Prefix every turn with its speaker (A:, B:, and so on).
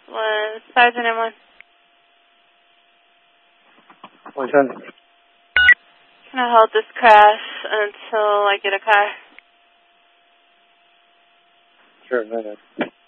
A: 5001.
B: 110.
A: Can I hold this crash until I get a car?
B: Sure, no.